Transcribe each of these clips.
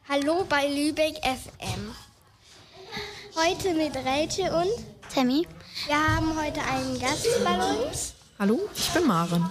Hallo bei Lübeck FM. Heute mit Rachel und Tammy. Wir haben heute einen Gast bei uns. Hallo, ich bin Maren.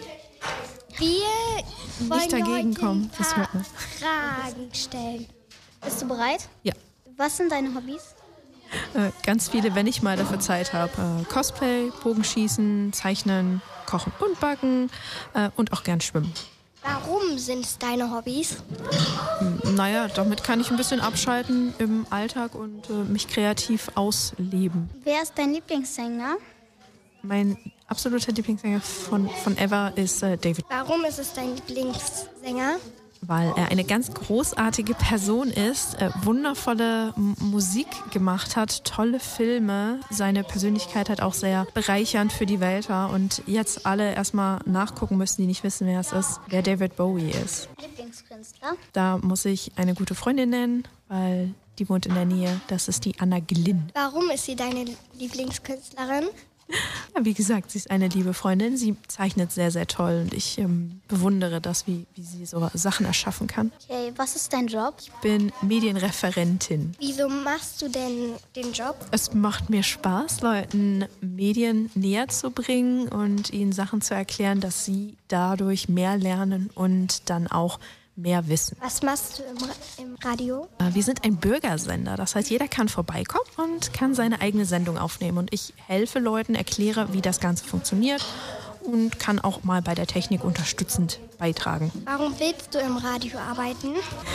Wir wollen Nicht dagegen heute kommen, ein das hört paar man. Fragen stellen. Bist du bereit? Ja, Was sind deine Hobbys? ganz viele, wenn ich mal dafür Zeit habe. Cosplay, Bogenschießen, Zeichnen, Kochen und Backen und auch gern schwimmen. Warum sind es deine Hobbys? Naja, damit kann ich ein bisschen abschalten im Alltag und mich kreativ ausleben. Wer ist dein Lieblingssänger? Mein absoluter Lieblingssänger von ever ist David. Warum ist es dein Lieblingssänger? Weil er eine ganz großartige Person ist, wundervolle Musik gemacht hat, tolle Filme. Seine Persönlichkeit hat auch sehr bereichernd für die Welt war. Und jetzt alle erstmal nachgucken müssen, die nicht wissen, wer es ist, wer David Bowie ist. Lieblingskünstler? Da muss ich eine gute Freundin nennen, weil die wohnt in der Nähe. Das ist die Anna Glynn. Warum ist sie deine Lieblingskünstlerin? Ja, wie gesagt, sie ist eine liebe Freundin. Sie zeichnet sehr, sehr toll und ich bewundere das, wie sie so Sachen erschaffen kann. Okay, was ist dein Job? Ich bin Medienreferentin. Wieso machst du denn den Job? Es macht mir Spaß, Leuten Medien näher zu bringen und ihnen Sachen zu erklären, dass sie dadurch mehr lernen und dann auch mehr wissen. Was machst du im Radio? Wir sind ein Bürgersender, das heißt, jeder kann vorbeikommen und kann seine eigene Sendung aufnehmen. Und ich helfe Leuten, erkläre, wie das Ganze funktioniert und kann auch mal bei der Technik unterstützend beitragen. Warum willst du im Radio arbeiten?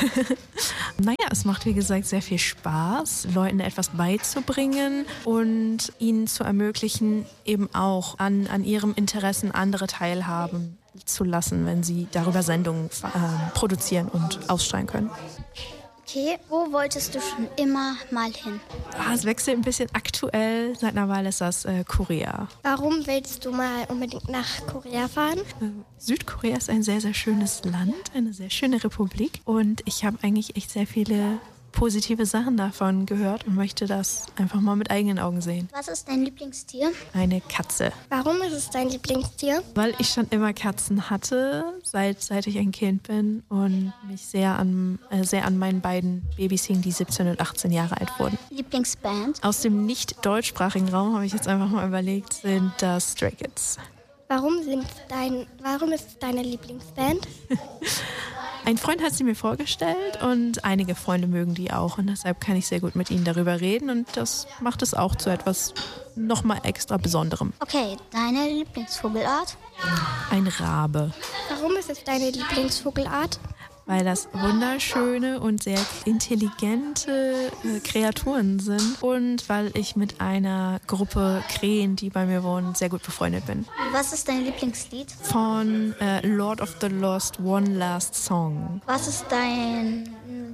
Naja, es macht wie gesagt sehr viel Spaß, Leuten etwas beizubringen und ihnen zu ermöglichen, eben auch an ihrem Interessen andere teilhaben zu lassen, wenn sie darüber Sendungen produzieren und ausstrahlen können. Okay, wo wolltest du schon immer mal hin? Es wechselt ein bisschen aktuell. Seit einer Weile ist das Korea. Warum willst du mal unbedingt nach Korea fahren? Südkorea ist ein sehr, sehr schönes Land, eine sehr schöne Republik. Und ich habe eigentlich echt sehr viele positive Sachen davon gehört und möchte das einfach mal mit eigenen Augen sehen. Was ist dein Lieblingstier? Eine Katze. Warum ist es dein Lieblingstier? Weil ich schon immer Katzen hatte, seit ich ein Kind bin und mich sehr an meinen beiden Babys hing, die 17 und 18 Jahre alt wurden. Lieblingsband? Aus dem nicht deutschsprachigen Raum habe ich jetzt einfach mal überlegt, sind das Stray Kids. Warum ist es deine Lieblingsband? Ein Freund hat sie mir vorgestellt und einige Freunde mögen die auch und deshalb kann ich sehr gut mit ihnen darüber reden und das macht es auch zu etwas nochmal extra Besonderem. Okay, deine Lieblingsvogelart? Ein Rabe. Warum ist es deine Lieblingsvogelart? Weil das wunderschöne und sehr intelligente Kreaturen sind und weil ich mit einer Gruppe Krähen, die bei mir wohnen, sehr gut befreundet bin. Was ist dein Lieblingslied? Von Lord of the Lost, One Last Song. Was ist dein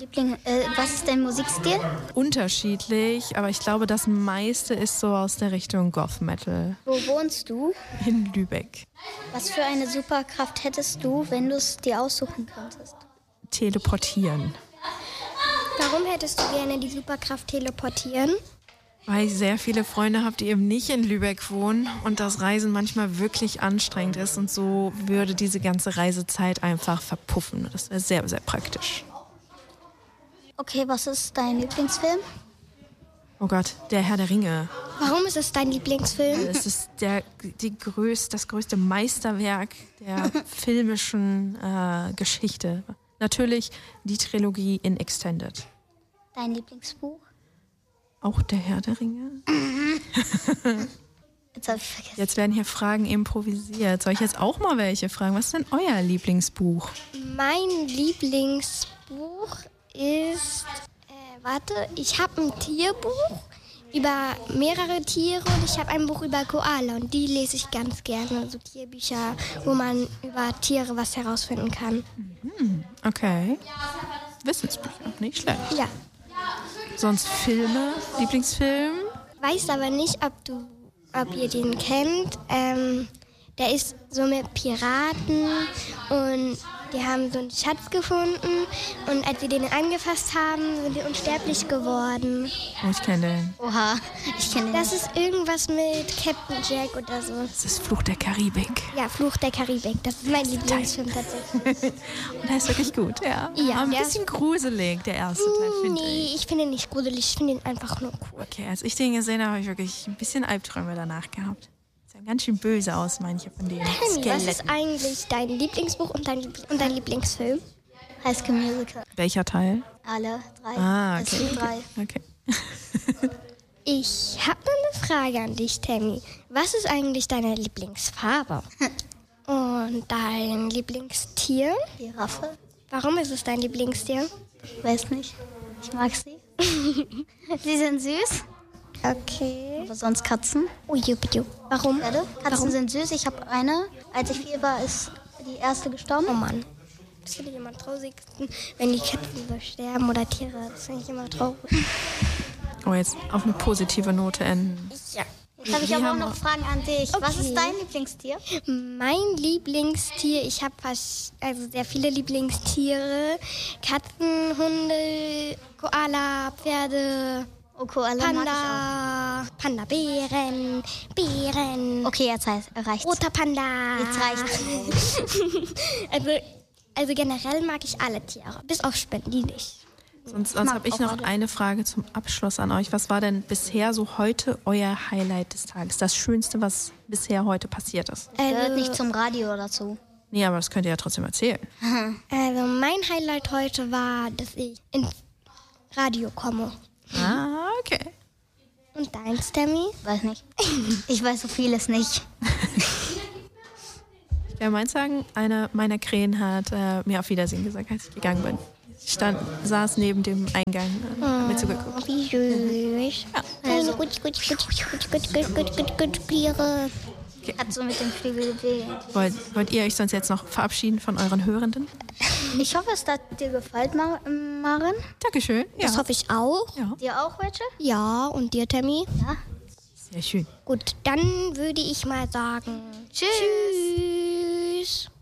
Musikstil? Unterschiedlich, aber ich glaube, das meiste ist so aus der Richtung Goth Metal. Wo wohnst du? In Lübeck. Was für eine Superkraft hättest du, wenn du es dir aussuchen könntest? Teleportieren. Warum hättest du gerne die Superkraft teleportieren? Weil ich sehr viele Freunde habe, die eben nicht in Lübeck wohnen und das Reisen manchmal wirklich anstrengend ist und so würde diese ganze Reisezeit einfach verpuffen. Das wäre sehr, sehr praktisch. Okay, was ist dein Lieblingsfilm? Oh Gott, der Herr der Ringe. Warum ist es dein Lieblingsfilm? Es ist das größte Meisterwerk der filmischen Geschichte. Natürlich die Trilogie in Extended. Dein Lieblingsbuch? Auch der Herr der Ringe? Jetzt habe ich vergessen. Jetzt werden hier Fragen improvisiert. Soll ich jetzt auch mal welche fragen? Was ist denn euer Lieblingsbuch? Mein Lieblingsbuch ist, ich habe ein Tierbuch über mehrere Tiere und ich habe ein Buch über Koala und die lese ich ganz gerne. So Tierbücher, wo man über Tiere was herausfinden kann. Okay. Wissensbücher, nicht schlecht. Ja. Sonst Filme, Lieblingsfilm? Weiß aber nicht, ob ihr den kennt. Der ist so mit Piraten und Die haben so einen Schatz gefunden und als wir den angefasst haben, sind wir unsterblich geworden. Oh, ich kenne den. Oha, ich kenne den. Das ist irgendwas mit Captain Jack oder so. Das ist Fluch der Karibik. Ja, Fluch der Karibik. Das ist mein Lieblingsfilm tatsächlich. Und der ist wirklich gut, ja. Ja, Aber ein der bisschen gruselig, der erste Teil, finde ich. Nee, ich finde ihn nicht gruselig. Ich finde ihn einfach nur cool. Okay, als ich den gesehen habe, habe ich wirklich ein bisschen Albträume danach gehabt. Sehen ganz schön böse aus, manche von denen. Tammy, was ist eigentlich dein Lieblingsbuch und dein Lieblingsfilm? High School Musical. Welcher Teil? Alle 3. Ah, Es okay. sind 3. Okay. Ich habe eine Frage an dich, Tammy. Was ist eigentlich deine Lieblingsfarbe? Und dein Lieblingstier? Giraffe? Warum ist es dein Lieblingstier? Weiß nicht. Ich mag sie. Sie sind süß, Okay. aber sonst Katzen. Oh, jupp. Warum? Katzen Warum? sind süß. Ich habe eine. Als ich 4 war, ist die erste gestorben. Oh Mann. Das finde ich immer am traurigsten, wenn die Katzen so sterben oder Tiere. Das finde ich immer traurig. Oh, jetzt auf eine positive Note enden. Ja. Jetzt habe ich Wir aber auch haben noch Fragen an dich. Was Okay. ist dein Lieblingstier? Mein Lieblingstier, ich habe sehr viele Lieblingstiere. Katzen, Hunde, Koala, Pferde, Oh, Koala mag Panda, Bären, ich auch. Okay, jetzt reicht's. roter Panda. Jetzt reicht's. Also generell mag ich alle Tiere, bis auf Spinnen, die nicht. Sonst mag habe ich auch noch alle. eine Frage zum Abschluss an euch. Was war denn bisher so heute euer Highlight des Tages? Das Schönste, was bisher heute passiert ist? Gehört nicht zum Radio dazu. Nee, aber das könnt ihr ja trotzdem erzählen. Also mein Highlight heute war, dass ich ins Radio komme. Ah, okay. Und deins, Tammy? Weiß nicht. Ich weiß so vieles nicht. Ich kann meins sagen, eine meiner Krähen hat mir auf Wiedersehen gesagt, als ich gegangen bin. Ich saß neben dem Eingang und hat mir zugeguckt. Wie süß. Also gut, Tiere. Hat so mit dem Flügel bewegt. Wollt ihr euch sonst jetzt noch verabschieden von euren Hörenden? Ich hoffe, es hat dir gefallen, Maren. Dankeschön. Das hoffe ich auch. Ja, Dir auch, Rachel? Ja, und dir, Tammy? Ja. sehr schön. Gut, dann würde ich mal sagen, Tschüss. tschüss.